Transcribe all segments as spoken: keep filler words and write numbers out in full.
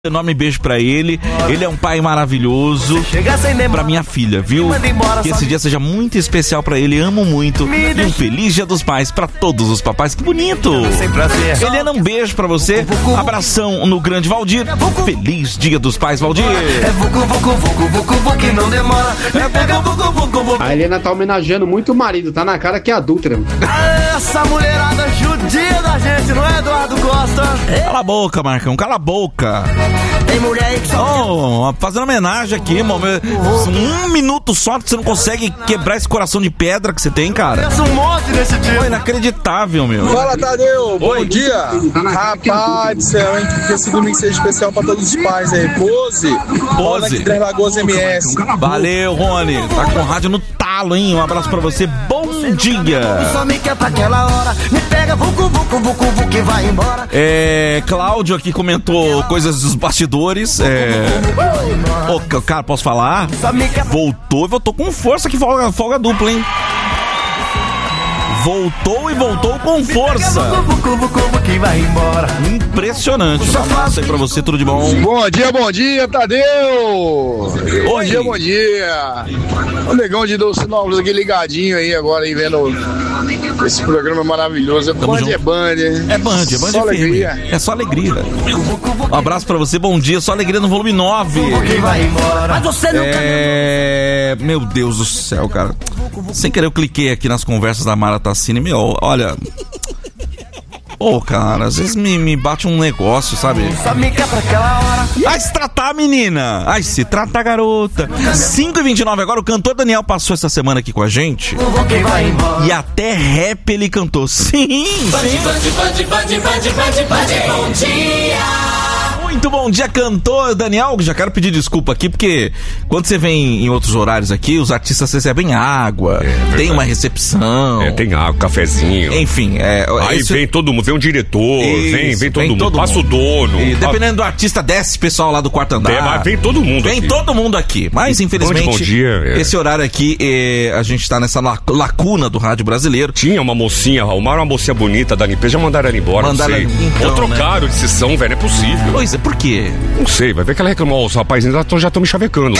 Enorme beijo pra ele. Ele é um pai maravilhoso pra minha filha, viu? Que esse dia seja muito especial pra ele. Amo muito. E um feliz Dia dos Pais pra todos os papais. Que bonito! Helena, um beijo pra você. Abração no grande Valdir. Feliz Dia dos Pais, Valdir. A Helena tá homenageando muito o marido. Tá na cara que é adulta, né? Essa mulherada judia da gente, não é, Eduardo Costa? Cala a boca, Marcão. Cala a boca. Tem mulher aí que só... Oh, fazendo homenagem aqui, mano. Um minuto só que você não consegue quebrar esse coração de pedra que você tem, cara. Pensa um monte nesse dia. Pô, inacreditável, meu. Fala, Tadeu. Bom Oi. dia. Rapaz do céu, hein? Que esse domingo seja especial pra todos os pais aí. Pose. Pose. Três Lagoas M S. Valeu, Rony. Tá com rádio no talo, hein? Um abraço pra você. Bom dia. Só me quer pra aquela hora. Me pega, vucu, vucu, vucu, vucu, que vai embora. É, Cláudio aqui comentou coisas dos bastidores. É. Ô, cara, posso falar? Voltou e voltou com força, que folga, folga dupla, hein? Voltou e voltou com força. Impressionante. Um abraço aí pra você, tudo de bom? Bom dia, bom dia, Tadeu. Bom Oi. dia, bom dia. O negão de Dolcinópolis aqui ligadinho aí agora, aí vendo esse programa maravilhoso. Tamo Band junto. é Band. É Band, é Band Só F M. alegria. É só alegria. Um abraço pra você, bom dia. Só alegria no volume nove. Mas você nunca... É... Meu Deus do céu, cara. Sem querer eu cliquei aqui nas conversas da Mara Tassini. Meu, olha... Ô, oh, cara, às vezes me, me bate um negócio, sabe? Só me quer pra aquela hora. Ai, se tratar, menina! Ai, se tratar, garota! cinco e vinte e nove agora, o cantor Daniel passou essa semana aqui com a gente. Que vai embora. E até rap ele cantou. Sim, sim! Bom dia! Muito bom dia, cantor Daniel. Já quero pedir desculpa aqui, porque quando você vem em outros horários aqui, os artistas recebem água, É, tem uma recepção. É, tem água, cafezinho. Enfim, é. Aí esse- vem todo mundo, vem um diretor, Isso, vem, vem todo vem mundo, todo passa mundo. o dono. E dependendo do artista, desce pessoal lá do quarto andar. É, mas vem todo mundo Vem aqui. todo mundo aqui. Mas, infelizmente, Bom dia, é. esse horário aqui, é, a gente tá nessa la- lacuna do rádio brasileiro. Tinha uma mocinha, arrumaram uma mocinha bonita da limpeza, já mandaram ela embora, Mandaram não sei. ela- então, Ou trocaram de sessão, velho, não é possível. Pois é, por quê? Não sei, vai ver que ela reclamou, os rapazinhos já estão me chavecando.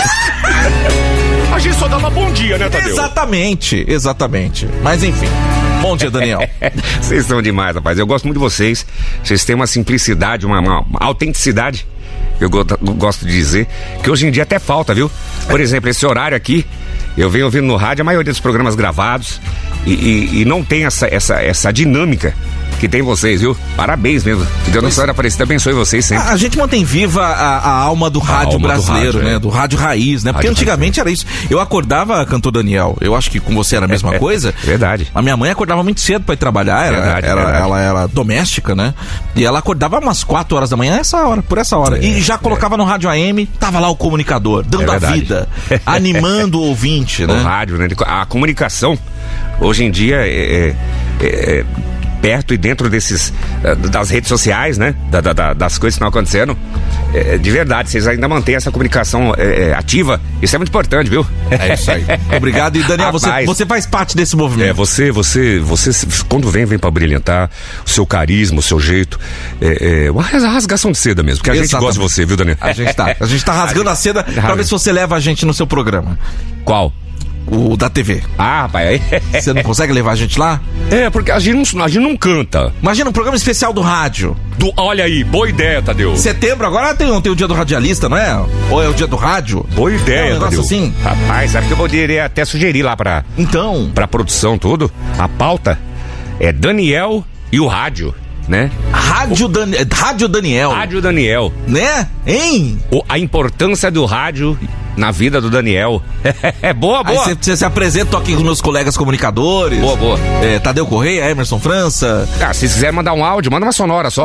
A gente só dá uma bom dia, né, Tadeu? Exatamente, exatamente. Mas, enfim. Bom dia, Daniel. Vocês são demais, rapaz. Eu gosto muito de vocês. Vocês têm uma simplicidade, uma, uma- uma autenticidade. Eu go- gosto de dizer que hoje em dia até falta, viu? Por exemplo, esse horário aqui, eu venho ouvindo no rádio a maioria dos programas gravados e, e- e não tem essa, essa, essa dinâmica que tem vocês, viu? Parabéns mesmo. Que Deus Nossa Senhora Aparecida abençoe vocês sempre. A, a gente mantém viva a, a alma do rádio alma do brasileiro, rádio, né? é. Do rádio raiz, né? Porque Rádio antigamente era isso. Eu acordava, cantor Daniel, eu acho que com você era a mesma coisa. Verdade. A minha mãe acordava muito cedo pra ir trabalhar, era, Verdade, era- verdade. ela era doméstica, né? E ela acordava umas quatro horas da manhã, essa hora, por essa hora. É, e já colocava no rádio A M, tava lá o comunicador, dando É a verdade. vida, animando o ouvinte, O né? rádio, né? A comunicação, hoje em dia, é, é- é perto e dentro desses, eh, das redes sociais, né? Da- da- da- das coisas que estão acontecendo. É, de verdade, vocês ainda mantêm essa comunicação é, é, ativa. Isso é muito importante, viu? É isso aí. Obrigado. E Daniel, você, Rapaz. você faz parte desse É, movimento. você, você, você, quando vem, vem pra brilhantar, o seu carisma, o seu jeito, é, é uma rasgação de seda mesmo, porque a gente Exatamente. gosta de você, viu, Daniel? A gente tá. A gente tá rasgando a seda pra ver se você leva a gente no seu programa. Qual? O da T V. Ah, rapaz, aí... Você não consegue levar a gente lá? É, porque a gente não, a gente não canta. Imagina um programa especial do rádio. Do, olha aí, boa ideia, Tadeu. Setembro, agora tem, tem o dia do radialista, não é? Ou é o dia do rádio? Boa ideia, É um negócio Tadeu. assim? Rapaz, sabe que eu poderia até sugerir lá pra, Então, pra produção tudo? A pauta é Daniel e o rádio, né? Rádio, Dan... rádio Daniel. Rádio Daniel. Né? Hein? O- a importância do rádio na vida do Daniel. É boa, Aí boa. você, você se apresenta aqui com os meus colegas comunicadores. Boa, boa. É, Tadeu Correia, Emerson França. Ah, se quiser mandar um áudio, manda uma sonora só.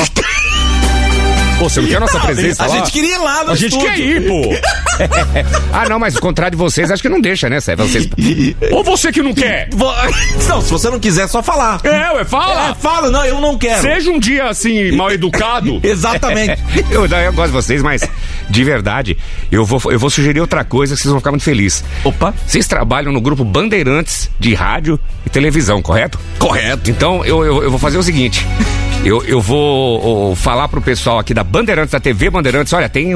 Pô, você não quer a nossa presença A lá? gente queria ir lá no A gente estúdio. quer ir, pô. Ah, não, mas o contrário de vocês, acho que não deixa, né, Sérgio? Vocês... Ou você que não quer? Vo- Não, se você não quiser, é só falar. É, ué, fala. É, fala, não, eu não quero. Seja um dia, assim, mal educado. Exatamente. eu, eu gosto de vocês, mas, de verdade, eu vou, eu vou sugerir outra coisa que vocês vão ficar muito felizes. Opa. Vocês trabalham no grupo Bandeirantes de rádio e televisão, correto? Correto. Então, eu, eu, eu vou fazer o seguinte. Eu, eu vou oh, falar pro pessoal aqui da Bandeirantes, da T V Bandeirantes, olha, tem